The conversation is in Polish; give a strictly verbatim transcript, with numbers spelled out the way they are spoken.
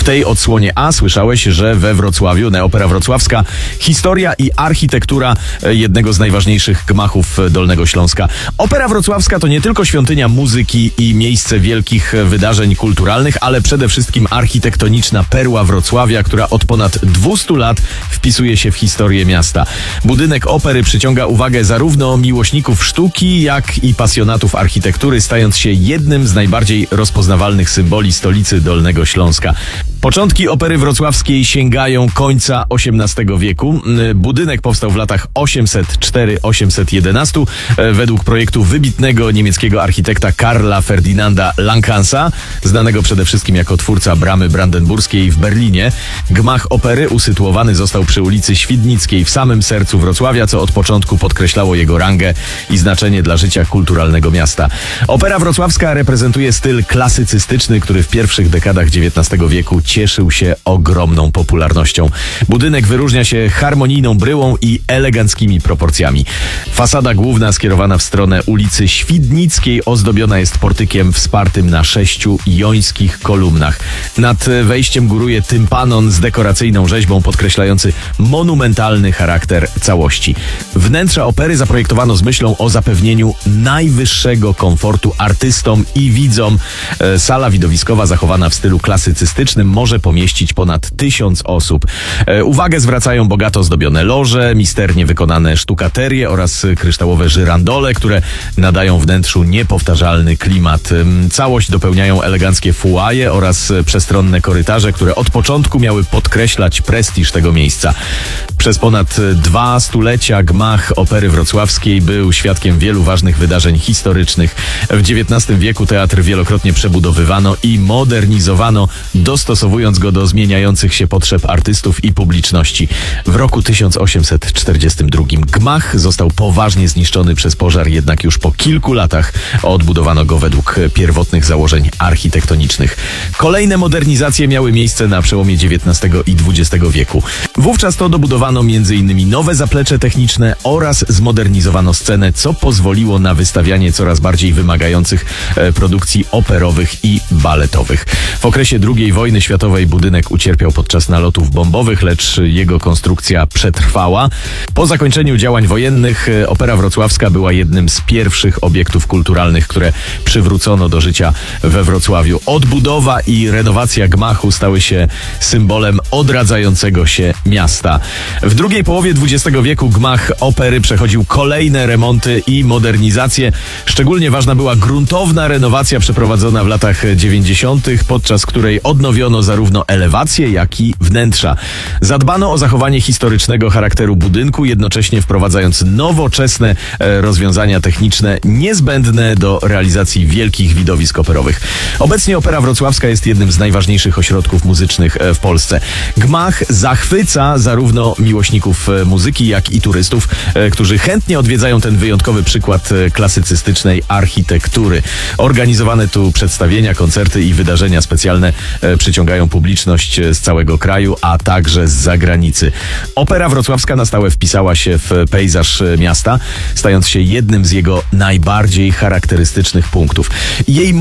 tej odsłonie A słyszałeś, że we Wrocławiu Neopera Wrocławska historia i architektura jednego z najważniejszych gmachów Dolnego Śląska. Opera Wrocławska to nie tylko świątynia muzyki i miejsce wielkich wydarzeń kulturalnych, ale przede wszystkim architektoniczna perła Wrocławia, która od ponad dwustu lat wpisuje się w historię miasta. Budynek opery przyciąga uwagę zarówno miłośników sztuki, jak i pasjonatów architektury, stając się jednym z najbardziej rozpoznawalnych symboli stolicy Dolnego Śląska. Początki opery wrocławskiej sięgają końca osiemnastego wieku. Budynek powstał w latach osiemset cztery do osiemset jedenaście według projektu wybitnego niemieckiego architekta Karla Ferdynanda Langhansa, znanego przede wszystkim jako twórca Bramy Brandenburskiej w Berlinie. Gmach opery usytuowany został przy ulicy Świdnickiej w samym sercu Wrocławia, co od początku podkreślało jego rangę i znaczenie dla życia kulturalnego miasta. Opera wrocławska reprezentuje styl klasycystyczny, który w pierwszych dekadach dziewiętnastego wieku cieszył się ogromną popularnością. Budynek wyróżnia się harmonijną bryłą i eleganckimi proporcjami. Fasada główna skierowana w stronę ulicy Świdnickiej ozdobiona jest portykiem wspartym na sześciu jońskich kolumnach. Nad wejściem góruje tympanon z dekoracyjną rzeźbą podkreślający monumentalny charakter całości. Wnętrza opery zaprojektowano z myślą o zapewnieniu najwyższego komfortu artystom i widzom. Sala widowiskowa zachowana w stylu klasycystycznym może pomieścić ponad tysiąc osób. Uwagę zwracają bogato zdobione loże, misternie wykonane sztukaterie oraz kryształowe żyrandole, które nadają wnętrzu niepowtarzalny klimat. Całość dopełniają eleganckie fuaje oraz przestronne korytarze, które od początku miały podkreślać prestiż tego miejsca. Przez ponad dwa stulecia gmach opery wrocławskiej był świadkiem wielu ważnych wydarzeń historycznych. W dziewiętnastym wieku teatr wielokrotnie przebudowywano i modernizowano, dostosowując go do zmieniających się potrzeb artystów i publiczności. W roku tysiąc osiemset czterdziestym drugim gmach został poważnie zniszczony przez pożar, jednak już po kilku latach odbudowano go według pierwotnych założeń architektonicznych. Kolejne modernizacje miały miejsce na przełomie dziewiętnastego i dwudziestego wieku. Wówczas to dobudowano między innymi nowe zaplecze techniczne oraz zmodernizowano scenę, co pozwoliło na wystawianie coraz bardziej wymagających e, produkcji operowych i baletowych. W okresie drugiej wojny światowej budynek ucierpiał podczas nalotów bombowych, lecz jego konstrukcja przetrwała. Po zakończeniu działań wojennych e, Opera Wrocławska była jednym z pierwszych obiektów kulturalnych, które przywrócono do życia we Wrocławiu. Odbudowa i renowacja gmachu stały się symbolem odradzającego się miasta. W drugiej połowie dwudziestego wieku gmach opery przechodził kolejne remonty i modernizacje. Szczególnie ważna była gruntowna renowacja przeprowadzona w latach dziewięćdziesiątych, podczas której odnowiono zarówno elewację, jak i wnętrza. Zadbano o zachowanie historycznego charakteru budynku, jednocześnie wprowadzając nowoczesne e, rozwiązania techniczne niezbędne do realizacji wielkich widowisk operowych. Obecnie Opera Wrocławska jest jednym z najważniejszych ośrodków muzycznych e, w Polsce. Gmach zachwyca zarówno miłośników muzyki, jak i turystów, e, którzy chętnie odwiedzają ten wyjątkowy przykład e, klasycystycznej architektury. Organizowane tu przedstawienia, koncerty i wydarzenia specjalne e, przyciągają publiczność z całego kraju, a także z zagranicy. Opera Wrocławska na stałe wpisała się w pejzaż miasta, stając się jednym z jego najbardziej charakterystycznych punktów. Jej